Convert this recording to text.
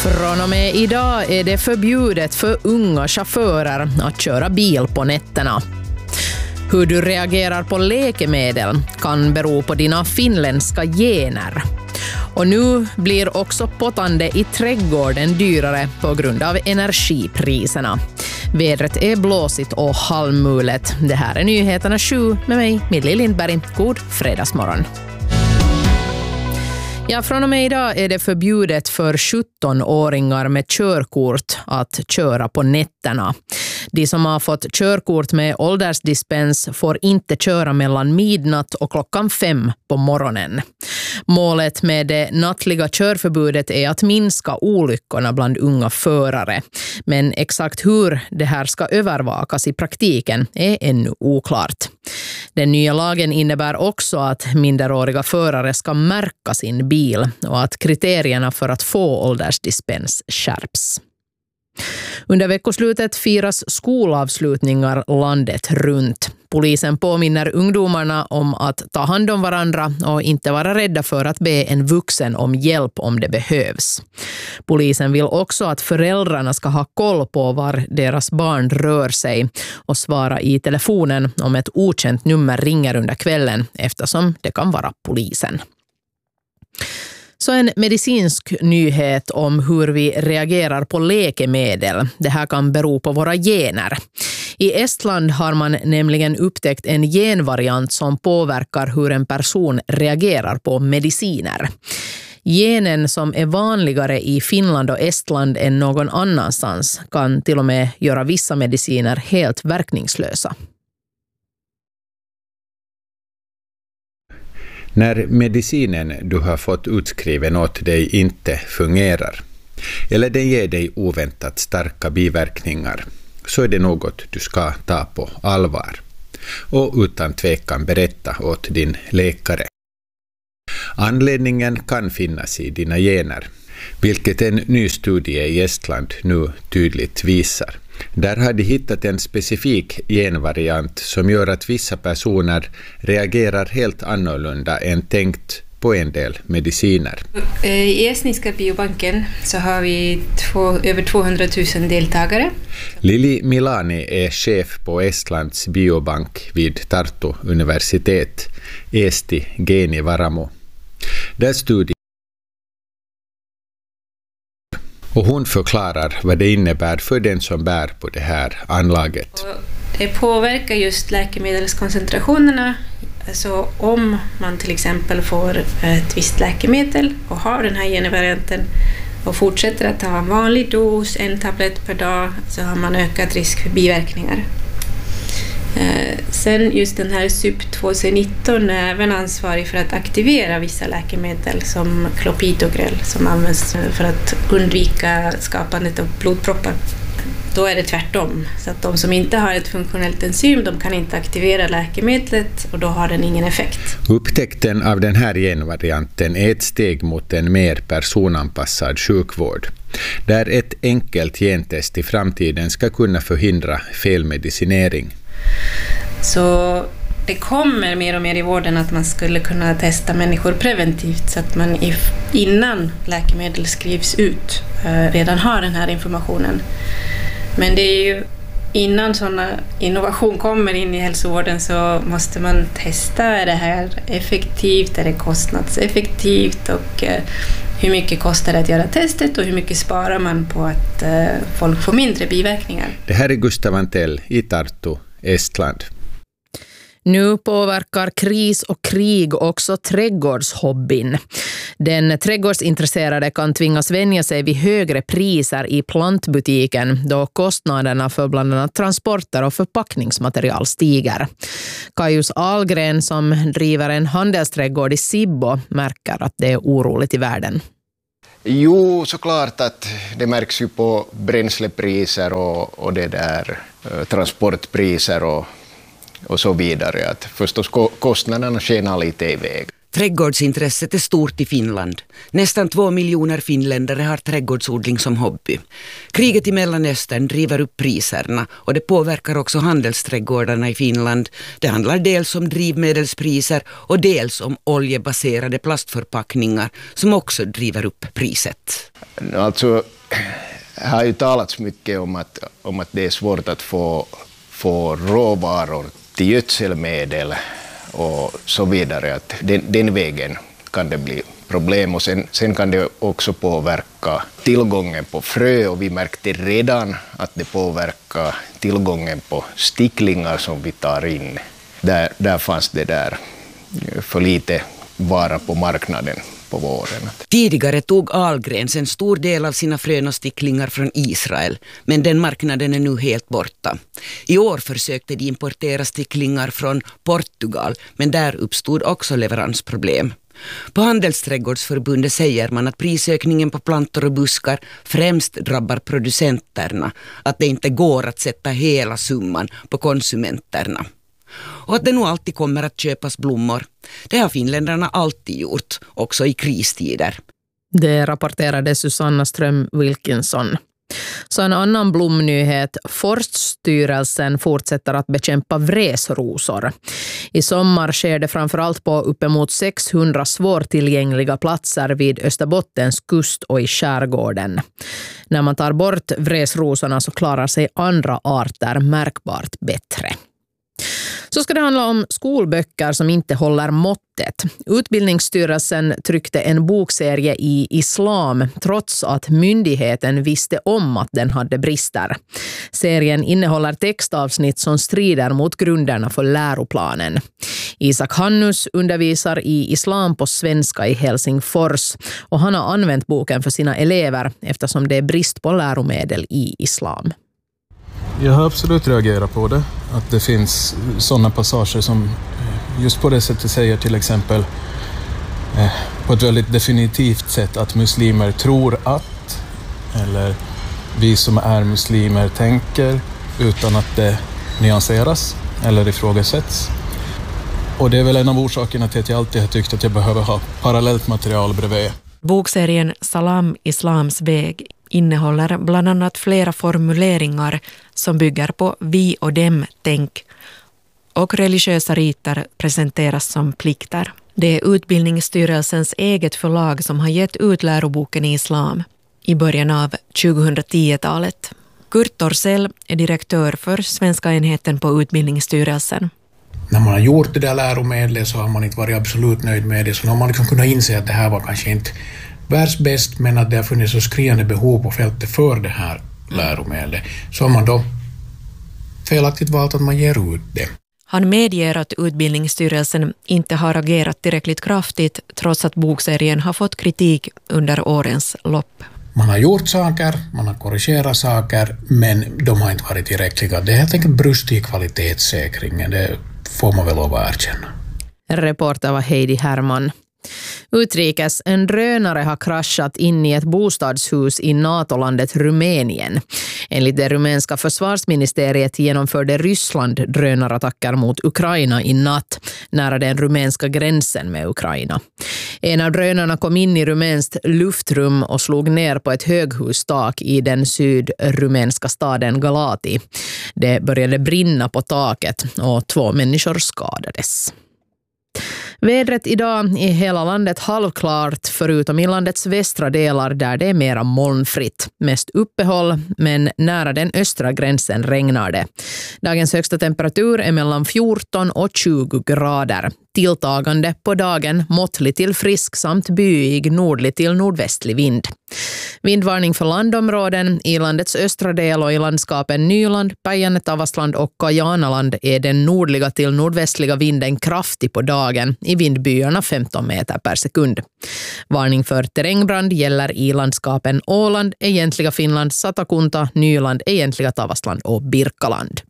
Från och med idag är det förbjudet för unga chaufförer att köra bil på nätterna. Hur du reagerar på läkemedel kan bero på dina finländska gener. Och nu blir också pottande i trädgården dyrare på grund av energipriserna. Vädret är blåsigt och halvmulet. Det här är nyheterna 7 med mig, Millie Lindberg. God fredagsmorgon. Ja, från och med idag är det förbjudet för 17-åringar med körkort att köra på nätterna. De som har fått körkort med åldersdispens får inte köra mellan midnatt och 5 på morgonen. Målet med det nattliga körförbudet är att minska olyckorna bland unga förare. Men exakt hur det här ska övervakas i praktiken är ännu oklart. Den nya lagen innebär också att minderåriga förare ska märka sin bil och att kriterierna för att få åldersdispens skärps. Under veckoslutet firas skolavslutningar landet runt. Polisen påminner ungdomarna om att ta hand om varandra och inte vara rädda för att be en vuxen om hjälp om det behövs. Polisen vill också att föräldrarna ska ha koll på var deras barn rör sig och svara i telefonen om ett okänt nummer ringer under kvällen eftersom det kan vara polisen. Så en medicinsk nyhet om hur vi reagerar på läkemedel. Det här kan bero på våra gener. I Estland har man nämligen upptäckt en genvariant som påverkar hur en person reagerar på mediciner. Genen som är vanligare i Finland och Estland än någon annanstans kan till och med göra vissa mediciner helt verkningslösa. När medicinen du har fått utskriven åt dig inte fungerar, eller den ger dig oväntat starka biverkningar, så är det något du ska ta på allvar och utan tvekan berätta åt din läkare. Anledningen kan finnas i dina gener, vilket en ny studie i Estland nu tydligt visar. Där har de hittat en specifik genvariant som gör att vissa personer reagerar helt annorlunda än tänkt på en del mediciner. I Estniska biobanken så har vi över 200 000 deltagare. Lili Milani är chef på Estlands biobank vid Tartu universitet, Eesti Geenivaramu. Där studerar och hon förklarar vad det innebär för den som bär på det här anlaget. Det påverkar just läkemedelskoncentrationerna. Alltså om man till exempel får ett visst läkemedel och har den här genvarianten och fortsätter att ta en vanlig dos, en tablett per dag, så har man ökad risk för biverkningar. Sen just den här SUP2C19 är även ansvarig för att aktivera vissa läkemedel som Clopidogrel som används för att undvika skapandet av blodproppar. Då är det tvärtom, så att de som inte har ett funktionellt enzym, de kan inte aktivera läkemedlet och då har den ingen effekt. Upptäckten av den här genvarianten är ett steg mot en mer personanpassad sjukvård, där ett enkelt gentest i framtiden ska kunna förhindra felmedicinering. Så det kommer mer och mer i vården att man skulle kunna testa människor preventivt så att man innan läkemedel skrivs ut redan har den här informationen. Men det är ju innan sådana innovation kommer in i hälsovården så måste man testa, är det här effektivt, är det kostnadseffektivt och hur mycket kostar det att göra testet och hur mycket sparar man på att folk får mindre biverkningar. Det här är Gustav Antell i Tartu, Estland. Nu påverkar kris och krig också trädgårdshobbyn. Den trädgårdsintresserade kan tvingas vänja sig vid högre priser i plantbutiken då kostnaderna för bland annat transporter och förpackningsmaterial stiger. Kajus Ahlgren som driver en handelsträdgård i Sibbo märker att det är oroligt i världen. Jo, såklart att det märks ju på bränslepriser och det där transportpriser och så vidare. Att förstås kostnaderna skenar lite iväg. Trädgårdsintresset är stort i Finland. Nästan 2 miljoner finländare har trädgårdsodling som hobby. Kriget i Mellanöstern driver upp priserna och det påverkar också handelsträdgårdarna i Finland. Det handlar dels om drivmedelspriser och dels om oljebaserade plastförpackningar som också driver upp priset. Alltså har ju talats mycket om att det är svårt att få råvaror till gödselmedel och så vidare. Att den vägen kan det bli problem, och sen kan det också påverka tillgången på frö, och vi märkte redan att det påverkar tillgången på sticklingar som vi tar in. Där fanns det där för lite vara på marknaden på våren. Tidigare tog Ahlgrens en stor del av sina frön och sticklingar från Israel, men den marknaden är nu helt borta. I år försökte de importera sticklingar från Portugal, men där uppstod också leveransproblem. På Handelsträdgårdsförbundet säger man att prisökningen på plantor och buskar främst drabbar producenterna, att det inte går att sätta hela summan på konsumenterna. Och att det nog alltid kommer att köpas blommor. Det har finländarna alltid gjort, också i kristider. Det rapporterade Susanna Ström Wilkinson. Så en annan blomnyhet: Forststyrelsen fortsätter att bekämpa vresrosor. I sommar sker det framförallt på uppemot 600 svårtillgängliga platser vid Österbottens kust och i skärgården. När man tar bort vresrosorna så klarar sig andra arter märkbart bättre. Så ska det handla om skolböcker som inte håller måttet. Utbildningsstyrelsen tryckte en bokserie i islam trots att myndigheten visste om att den hade brister. Serien innehåller textavsnitt som strider mot grunderna för läroplanen. Isak Hannus undervisar i islam på svenska i Helsingfors, och han har använt boken för sina elever eftersom det är brist på läromedel i islam. Jag har absolut reagerat på det. Att det finns sådana passager som just på det sättet säger till exempel på ett väldigt definitivt sätt att muslimer tror att, eller vi som är muslimer tänker, utan att det nyanseras eller ifrågasätts. Och det är väl en av orsakerna till att jag alltid har tyckt att jag behöver ha parallellt material bredvid. Bokserien Salam Islams väg innehåller bland annat flera formuleringar som bygger på vi och dem-tänk, och religiösa riter presenteras som plikter. Det är Utbildningsstyrelsens eget förlag som har gett ut läroboken i islam i början av 2010-talet. Kurt Torssell är direktör för svenska enheten på Utbildningsstyrelsen. När man har gjort det där läromedlet så har man inte varit absolut nöjd med det, så har man liksom kunnat inse att det här var kanske inte världsbäst, men att det har funnits så skriande behov på fältet för det här läromedlet, så har man då felaktigt valt att man ger ut det. Han medger att Utbildningsstyrelsen inte har agerat tillräckligt kraftigt trots att bokserien har fått kritik under årens lopp. Man har gjort saker, man har korrigerat saker, men de har inte varit tillräckliga. Det är helt enkelt brust i kvalitetssäkringen, det får man väl lov att erkänna. Reporter var Heidi Herman. Utrikes: en drönare har kraschat in i ett bostadshus i NATO-landet Rumänien. Enligt det rumänska försvarsministeriet genomförde Ryssland drönarattacker mot Ukraina i natt nära den rumänska gränsen med Ukraina. En av drönarna kom in i rumänskt luftrum och slog ner på ett höghustak i den sydrumänska staden Galati. Det började brinna på taket och 2 människor skadades. Vädret idag i hela landet halvklart, förutom i landets västra delar där det är mera molnfritt. Mest uppehåll, men nära den östra gränsen regnar det. Dagens högsta temperatur är mellan 14 och 20 grader. Tilltagande på dagen, måttlig till frisk samt byig nordlig till nordvästlig vind. Vindvarning för landområden i landets östra del och i landskapen Nyland, Päijänne-Tavastland och Kajanaland är den nordliga till nordvästliga vinden kraftig på dagen, i vindbyarna 15 meter per sekund. Varning för terrängbrand gäller i landskapen Åland, egentliga Finland, Satakunta, Nyland, egentliga Tavastland och Birkaland.